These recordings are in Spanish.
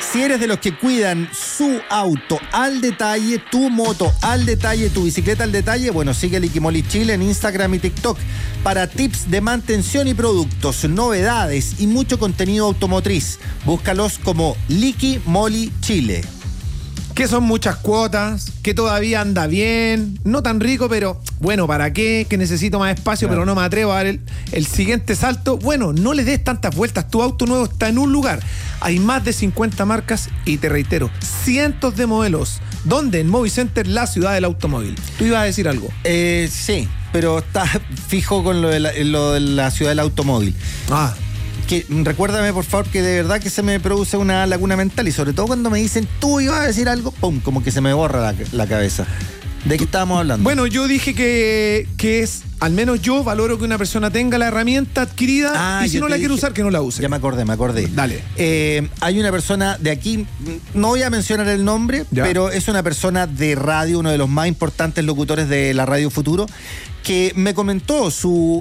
Si eres de los que cuidan su auto al detalle, tu moto al detalle, tu bicicleta al detalle, bueno, sigue Liquimoli Chile en Instagram y TikTok para tips de mantención y productos, novedades y mucho contenido automotriz. Búscalos como Liquimoli Chile. Que son muchas cuotas, que todavía anda bien, no tan rico, pero bueno, ¿para qué? Que necesito más espacio, claro, pero no me atrevo a dar el siguiente salto. Bueno, no le des tantas vueltas, tu auto nuevo está en un lugar. Hay más de 50 marcas y te reitero, cientos de modelos. ¿Dónde? En Movicenter, la ciudad del automóvil. ¿Tú ibas a decir algo? Sí, pero está fijo con lo de la ciudad del automóvil. Que recuérdame, por favor, que de verdad que se me produce una laguna mental, y sobre todo cuando me dicen, tú ibas a decir algo, ¡pum!, como que se me borra la cabeza. ¿De qué estábamos hablando? Bueno, yo dije que es, al menos yo valoro que una persona tenga la herramienta adquirida, y si no la quiere usar, que no la use. Ya me acordé. Dale. Hay una persona de aquí, no voy a mencionar el nombre, ¿ya?, pero es una persona de radio, uno de los más importantes locutores de la Radio Futuro, que me comentó su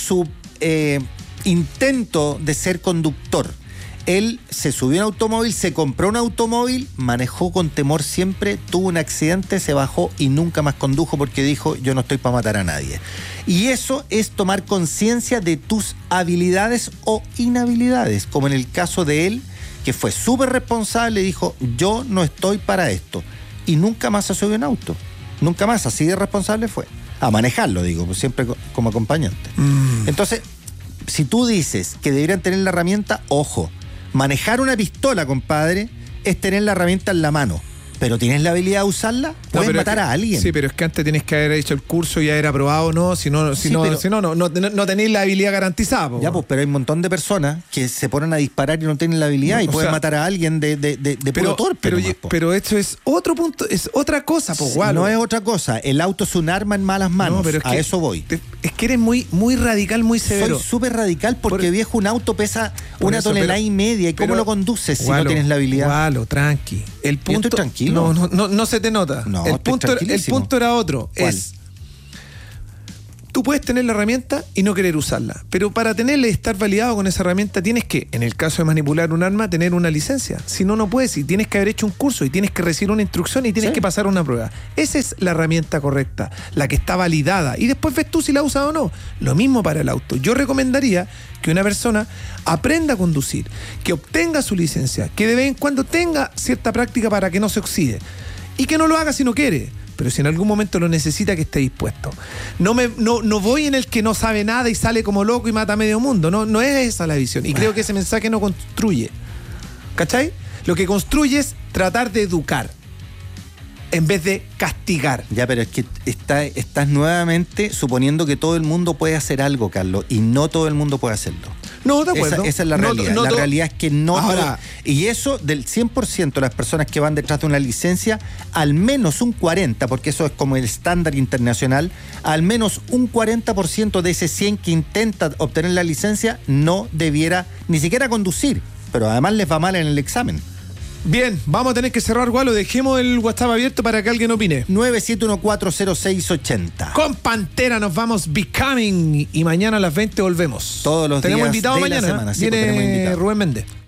intento de ser conductor. Él se subió a un automóvil, se compró un automóvil, manejó con temor siempre, tuvo un accidente, se bajó y nunca más condujo porque dijo, yo no estoy para matar a nadie. Y eso es tomar conciencia de tus habilidades o inhabilidades, como en el caso de él, que fue súper responsable y dijo, yo no estoy para esto. Y nunca más se subió en auto. Nunca más, así de responsable fue. A manejarlo, digo, pues siempre como acompañante. Entonces, si tú dices que deberían tener la herramienta, ojo, manejar una pistola, compadre, es tener la herramienta en la mano. Pero ¿tienes la habilidad de usarla? Puedes matar a alguien. Sí, pero es que antes tienes que haber hecho el curso y haber aprobado, ¿no? Si no tenéis la habilidad garantizada. Ya, pues, pero hay un montón de personas que se ponen a disparar y no tienen la habilidad, y pueden matar a alguien de puro torpe. Pero esto es otro punto, es otra cosa, po, Gualo. No es otra cosa. El auto es un arma en malas manos. No, pero es eso voy. Es que eres muy, muy radical, muy severo. Soy súper radical porque, viejo, un auto pesa una tonelada y media. ¿Y cómo lo conduces si no tienes la habilidad? Gualo, tranqui. El punto, yo estoy tranquilo. No se te nota. No, el punto era otro. ¿Cuál? Tú puedes tener la herramienta y no querer usarla, pero para tenerla y estar validado con esa herramienta tienes que, en el caso de manipular un arma, tener una licencia. Si no, no puedes, y tienes que haber hecho un curso y tienes que recibir una instrucción y tienes que pasar una prueba. Esa es la herramienta correcta, la que está validada, y después ves tú si la usas o no. Lo mismo para el auto. Yo recomendaría que una persona aprenda a conducir, que obtenga su licencia, que de vez en cuando tenga cierta práctica para que no se oxide, y que no lo haga si no quiere. Pero si en algún momento lo necesita, que esté dispuesto. No voy en el que no sabe nada y sale como loco y mata a medio mundo. No es esa la visión. Y creo que ese mensaje no construye. ¿Cachai? Lo que construye es tratar de educar en vez de castigar. Ya, pero es que estás nuevamente suponiendo que todo el mundo puede hacer algo, Carlos, y no todo el mundo puede hacerlo. No, de acuerdo. Esa es la realidad. La realidad es que no. Ahora, y eso, del 100% de las personas que van detrás de una licencia, al menos un 40%, porque eso es como el estándar internacional, al menos un 40% de ese 100 que intenta obtener la licencia no debiera ni siquiera conducir, pero además les va mal en el examen. Bien, vamos a tener que cerrar, Gualo. Dejemos el WhatsApp abierto para que alguien opine. 971400680. Con Pantera nos vamos, Becoming, y mañana a las 20 volvemos. Todos los tenemos días invitado de mañana. La semana. Sí, viene tenemos invitado. Rubén Méndez.